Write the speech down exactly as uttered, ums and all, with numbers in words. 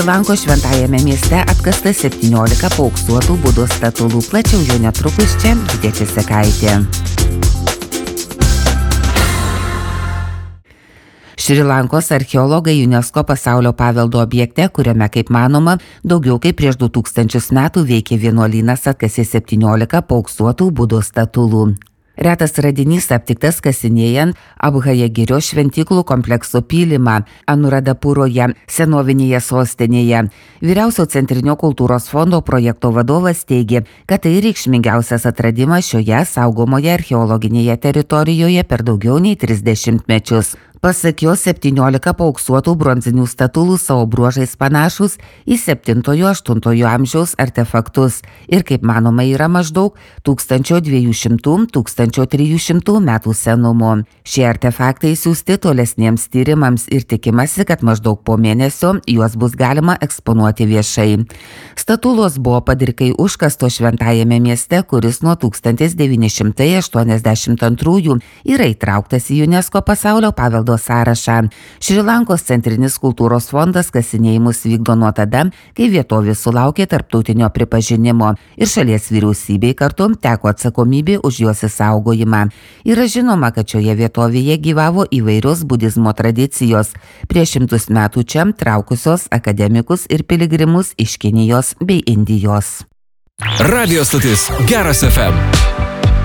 Lankos šventajame mieste atkasta septyniolika paauksuotų Budos statulų. Plačiau jau netrukus čia Gidė Česekaitė. Šri Lankos archeologai UNESCO pasaulio paveldo objekte, kuriame, kaip manoma, daugiau kaip prieš du tūkstančius metų veikė vienuolynas, atkasė septyniolika paauksuotų Budos statulų. Retas radinys aptiktas kasinėjant Abhajagirio šventyklų komplekso pylimą Anuradhapuroje, senovinėje sostinėje. Vyriausio Centrinio kultūros fondo projekto vadovas teigė, kad tai reikšmingiausias atradimas šioje saugomoje archeologinėje teritorijoje per daugiau nei tris dešimtmečius. Pasak jo, septyniolika paauksuotų bronzinių statulų savo bruožais panašus į septintojo-aštuntojo amžiaus artefaktus ir, kaip manoma, yra maždaug tūkstančio dviejų šimtų - tūkstančio trijų šimtų metų senumo. Šie artefaktai siųsti tolesniems tyrimams ir tikimasi, kad maždaug po mėnesio juos bus galima eksponuoti viešai. Statulos buvo padrikai užkastos šventajame mieste, kuris nuo tūkstantis devyni šimtai aštuoniasdešimt antrųjų yra įtrauktas į UNESCO pasaulio paveldo sąrašą. Šri Lankos Centrinis kultūros fondas kasinėjimus vykdo nuo tada, kai vietovė sulaukė tarptautinio pripažinimo ir šalies vyriausybei kartu teko atsakomybė už jos išsaugojimą. Yra žinoma, kad šioje vietovėje gyvavo įvairios budizmo tradicijos, prieš šimtus metų čia traukusios akademikus ir piligrimus iš Kinijos bei Indijos. Radio stotis Geras F M.